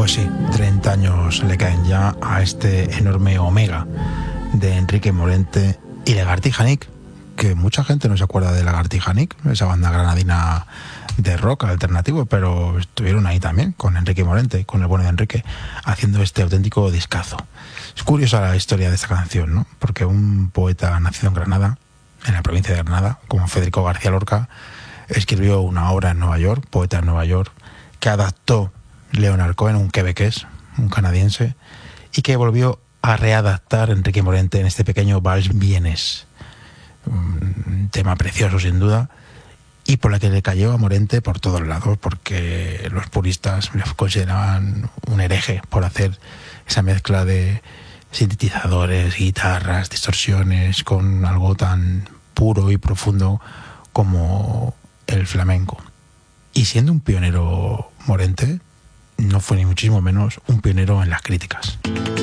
Pues sí, 30 años le caen ya a este enorme Omega de Enrique Morente y Lagartija Nick, que mucha gente no se acuerda de Lagartija Nick, esa banda granadina de rock alternativo, pero estuvieron ahí también con Enrique Morente, con el bueno de Enrique, haciendo este auténtico discazo. Es curiosa la historia de esta canción, ¿no? Porque un poeta nacido en Granada, en la provincia de Granada, como Federico García Lorca, escribió una obra en Nueva York, poeta en Nueva York, que adaptó Leonard Cohen, un quebequés, un canadiense, y que volvió a readaptar Enrique Morente en este pequeño vals vienés. Un tema precioso sin duda, y por la que le cayó a Morente por todos lados, porque los puristas le consideraban un hereje por hacer esa mezcla de sintetizadores, guitarras, distorsiones, con algo tan puro y profundo como el flamenco. Y siendo un pionero Morente, no fue ni muchísimo menos un pionero en las críticas.